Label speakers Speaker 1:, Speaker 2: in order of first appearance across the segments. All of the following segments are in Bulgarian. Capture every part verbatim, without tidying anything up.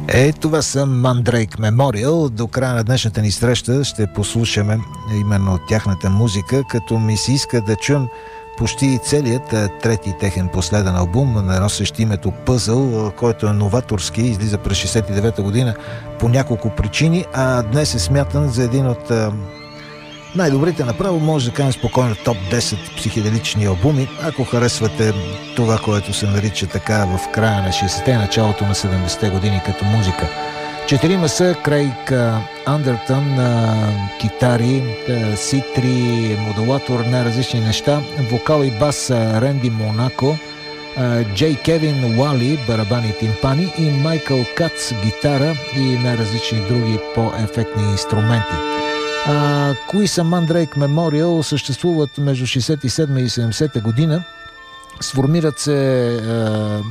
Speaker 1: Е, това са Mandrake Memorial. До края на днешната ни среща ще послушаме именно тяхната музика, като ми се иска да чуем почти целият трети техен последен албум, носещ името Пъзъл, който е новаторски, излиза през шейсет и девета година по няколко причини, а днес е смятан за един от най-добрите направо, може да кажем спокойно топ десет психоделични албуми, ако харесвате това, което се нарича така в края на шейсетте и началото на седемдесетте години като музика. Четирима са: Крейг Андертън на китари, ситри, модулатор на различни неща, вокал и бас Ренди Монако, Джей Кевин Уали, барабани и тимпани, и Майкъл Кац, гитара и най-различни други по-ефектни инструменти. А, кои са Mandrake Memorial? Съществуват между шейсет и седма и седемдесета година. Сформират се, а,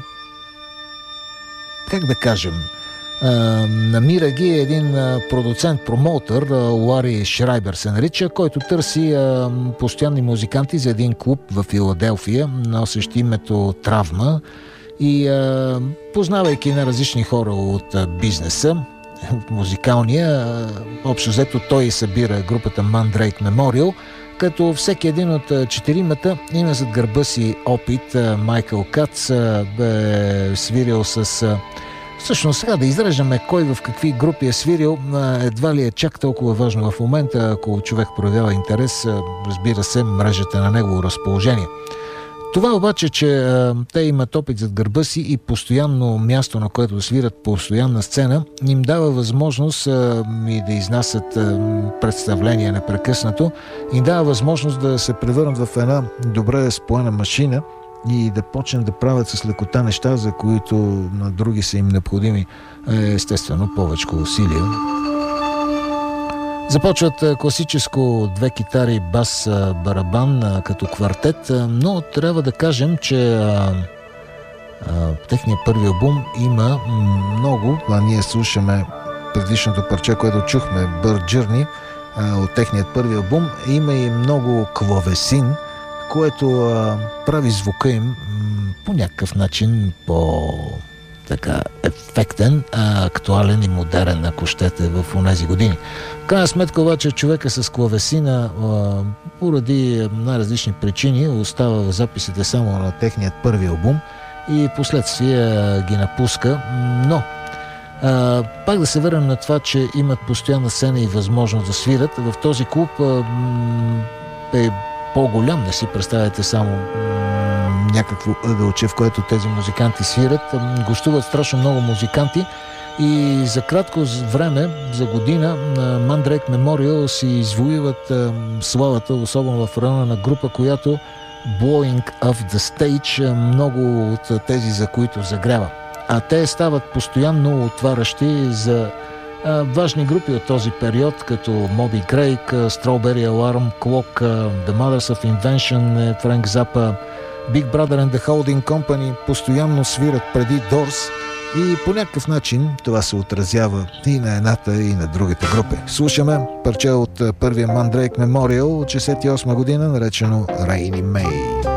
Speaker 1: как да кажем, а, намира ги един продуцент-промоутър, Лари Шрайбер се нарича, който търси а, постоянни музиканти за един клуб в Филаделфия, носещ името Травма, и а, познавайки на различни хора от а, бизнеса, от музикалния, общо взето той събира групата Mandrake Memorial, като всеки един от четиримата има зад гърба си опит. Майкъл Кац бе свирил с... Всъщност сега да изреждаме кой в какви групи е свирил, едва ли е чак толкова важно в момента. Ако човек проявява интерес, разбира се, мрежата на негово разположение. Това обаче, че а, те имат опит зад гърба си и постоянно място, на което свират постоянна сцена, им дава възможност а, и да изнасят а, представления непрекъснато, им дава възможност да се превърнат в една добре споена машина и да почнат да правят с лекота неща, за които на други са им необходими естествено повече усилия. Започват класическо две китари, бас, барабан като квартет, но трябва да кажем, че а, а, техният първи албум има много, а ние слушаме предишното парче, което чухме, Bird Journey, а, от техният първи албум, има и много клавесин, което а, прави звука им м, по някакъв начин по... така ефектен, а, актуален и модерен, ако щете, в онези години. В крайна сметка обаче човека с клавесина а, поради най-различни причини остава в записите само на техният първи албум и последствие а, ги напуска, но а, пак да се върнем на това, че имат постоянна сцена и възможност да свират. В този клуб а, е по-голям, не си представяте само някакво ъгълче, в което тези музиканти свират. Гостуват страшно много музиканти и за кратко време, за година, Mandrake Memorial си извоюват славата, особено в района на група, която Blowing of the Stage, много от тези, за които загрява. А те стават постоянно отварящи за а, важни групи от този период, като Moby Grape, Strawberry Alarm Clock, The Mothers of Invention, Frank Zappa, Big Brother and the Holding Company постоянно свират преди Doors и по някакъв начин това се отразява и на едната, и на другите групи. Слушаме парче от първия Mandrake Memorial от шейсет и осма година, наречено Rainy May.